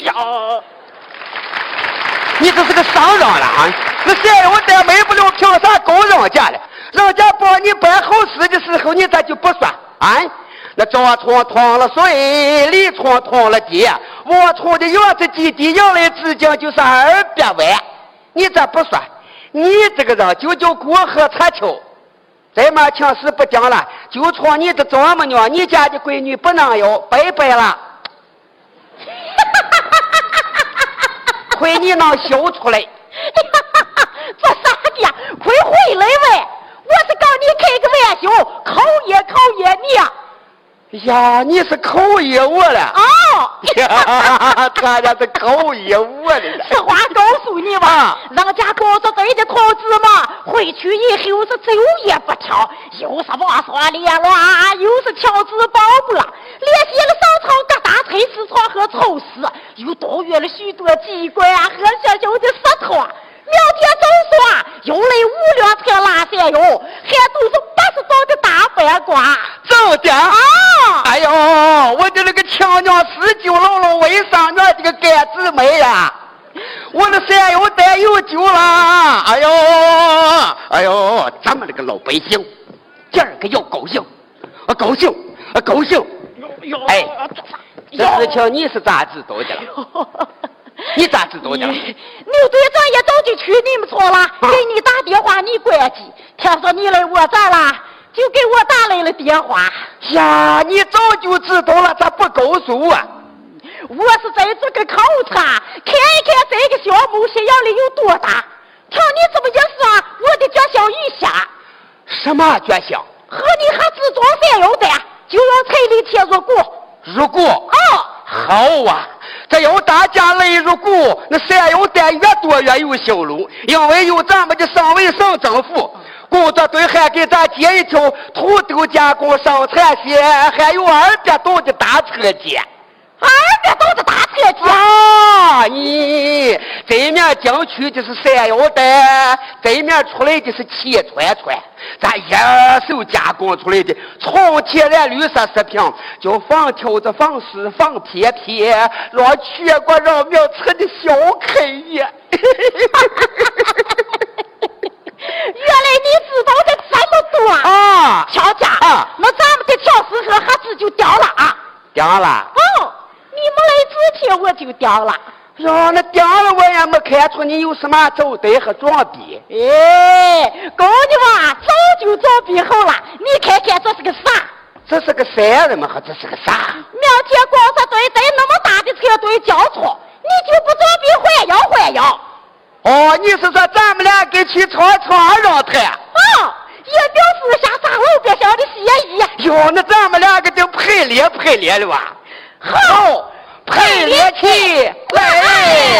呀，你这是个商人了啊！那现在我再没不了，凭啥勾人家了？人家帮你办好事的时候，你咋就不算啊？那赵冲通了水，李冲通了地，我冲的院子基地营来资金就是200万，你咋不算？你这个人就叫过河拆桥，这嘛情事不讲了，就冲你的丈母娘，你家的闺女不能有，拜拜了。亏你能笑出来。 这啥的呀？亏回来喂！我是告你开个玩笑，考验你呀！ 呀，你是口译我了哦！ 呀，他家是口译我的。 实话告诉你吧，人家工作队的同志嘛，回去以后是昼夜不调，又是王刷连了，又是调子包不了，联系了商场各大菜市场和超市，又动员了许多机关和学校的社团。明天早上又来5辆车拉线哟，还都是80多的大白瓜。 走的啊！ 哎呦，我的那个亲娘49姥为啥那这个干姊妹呀？我的山有带有酒了。哎呦，咱们这个老百姓，今儿个要高兴，高兴。哎，这事情你是咋知道的？你咋知道的？ 牛队长也早就去你们村了，给你打电话你关机，听说你来我这儿了，就给我打来了电话。 呀，你早就知道了，咋不告诉我？ 我是在这个考察，看一看这个项目需要的有多大。听你这么一说，我的决心一下。 什么决心？ 和你还自装山药的，就用彩礼贴入股。 入股？好啊！这要大家来入股，那山药蛋越多越有销路，因为有咱们的省委省政府工作队还给咱接一条土豆加工生产线，还有200多的大车街。 200多的大车街啊！你这面进去的是山药蛋，这面出来的是气串串，咱一手加工出来的纯天然绿色食品，就防挑子、防虱、防偏偏，让全国人民吃的小开眼。 原来你知道的这么多啊！ 乔家那咱们的调试盒盒子就掉了啊！ 掉了？ 你们来之前我就掉了。 哟，那掉了我也没看出你有什么走对和装逼。 告你嘛，早就装逼好了。你看看这是个啥？ 这是个啥人嘛？和这是个啥？ 明天工作队带那么大的车队交错，你就不装逼换药？ 哦，你是说咱们俩给去床上谈？ 也表示下咱老百姓的协议。 哟，那咱们两个就排列了吧？好，排列起来。